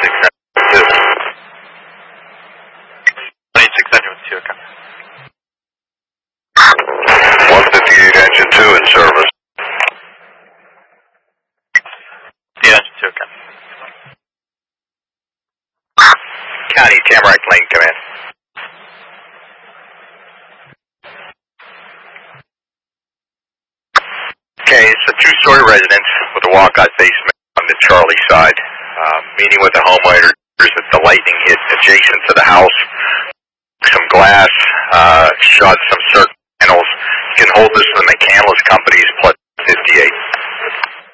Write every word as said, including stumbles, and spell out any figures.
ninety-six engine two, okay. one fifty-eight engine two in service. Yeah, engine two, okay. County Tamarack Lane, come in. Okay, it's a two-story residence with a walkout basement on the Charlie side. Uh, meeting with the homeowner that the lightning hit adjacent to the house. Some glass, uh, shot some circuit panels. You can hold this to the McCandless Company's